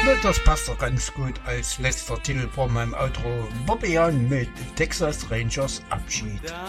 finde, das passt doch ganz gut als letzter Titel von meinem Outro. Bobby Jan mit Texas Rangers Abschied.